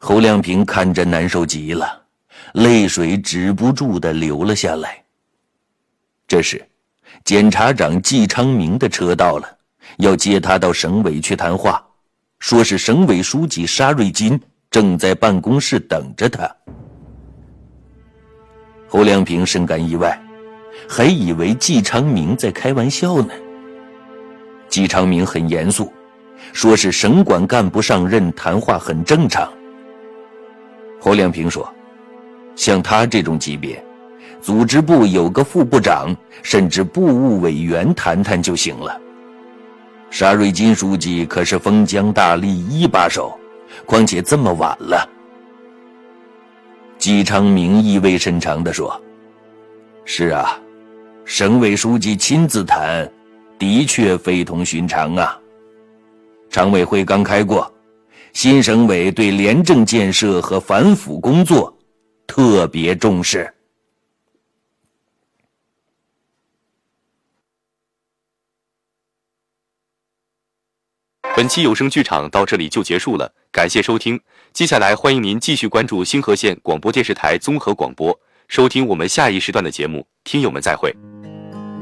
侯亮平看着难受极了，泪水止不住地流了下来。这时检察长季昌明的车到了，要接他到省委去谈话，说是省委书记沙瑞金正在办公室等着他。侯亮平深感意外，还以为季昌明在开玩笑呢。季昌明很严肃，说是省管干部上任，谈话很正常。侯亮平说，像他这种级别，组织部有个副部长甚至部务委员谈谈就行了。沙瑞金书记可是封疆大吏一把手，况且这么晚了。季昌明意味深长地说，是啊，省委书记亲自谈，的确非同寻常啊。常委会刚开过，新省委对廉政建设和反腐工作特别重视。 本期有声剧场到这里就结束了，感谢收听。接下来欢迎您继续关注星河县广播电视台综合广播，收听我们下一时段的节目。听友们再会。